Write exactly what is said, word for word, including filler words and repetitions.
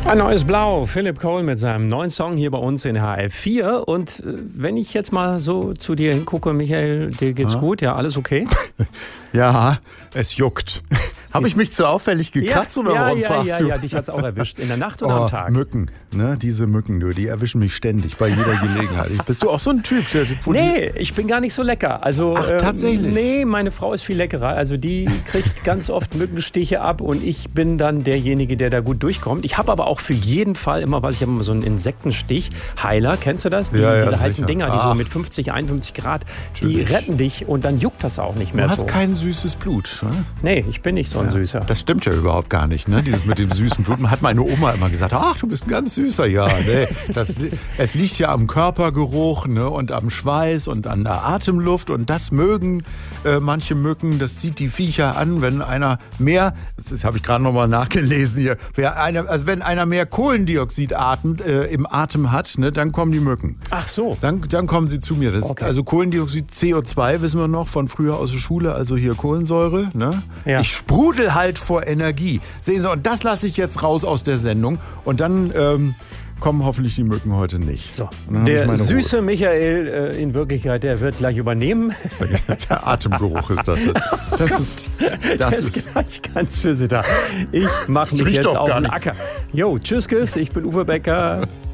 Ein neues Blau, Philipp Cole mit seinem neuen Song hier bei uns in H F vier. Und äh, wenn ich jetzt mal so zu dir hingucke, Michael, dir geht's ja. gut? Ja, alles okay? Ja, es juckt. Habe ich mich zu auffällig gekratzt ja, oder ja, warum ja, fragst ja, du? Ja, dich hat's auch erwischt. In der Nacht oder oh, am Tag? Mücken, ne? Diese Mücken, du, die erwischen mich ständig bei jeder Gelegenheit. Bist du auch so ein Typ? Der, nee, ich bin gar nicht so lecker. Also, Ach, tatsächlich? Ähm, nee, meine Frau ist viel leckerer. Also die kriegt ganz oft Mückenstiche ab und ich bin dann derjenige, der da gut durchkommt. Ich habe aber auch für jeden Fall immer was. Ich habe immer so einen Insektenstich. Heiler, kennst du das? Die, ja, ja, diese heißen sicher. Dinger, die Ach. so mit fünfzig, einundfünfzig Grad, Natürlich. die retten dich und dann juckt das auch nicht mehr du hast so. kein süßes Blut. Ne? Nee, ich bin nicht so ein ja. Süßer. Das stimmt ja überhaupt gar nicht. Ne? Dieses mit dem süßen Blut. Man hat meine Oma immer gesagt, ach, du bist ein ganz süßer. Ja, nee. Das, es liegt ja am Körpergeruch, ne? Und am Schweiß und an der Atemluft. Und das mögen äh, manche Mücken. Das zieht die Viecher an, wenn einer mehr, das, das habe ich gerade nochmal nachgelesen hier, wer einer, also wenn einer mehr Kohlendioxid atmet, äh, im Atem hat, ne, dann kommen die Mücken. Ach so. Dann, dann kommen sie zu mir. Das Okay. ist also Kohlendioxid, C O zwei wissen wir noch von früher aus der Schule, also hier Kohlensäure. Ne? Ja. Ich sprudel halt vor Energie. Sehen Sie, und das lasse ich jetzt raus aus der Sendung. Und dann ähm, kommen hoffentlich die Mücken heute nicht. So, Dann habe ich der meine süße Michael äh, in Wirklichkeit, der wird gleich übernehmen. Ruhe. Der Atemgeruch ist das. Das ist, Das das ist ist gleich ganz für Sie da. Ich mache mich Riecht jetzt doch auf gar den nicht. Acker. Jo, tschüss, Kiss, ich bin Uwe Becker.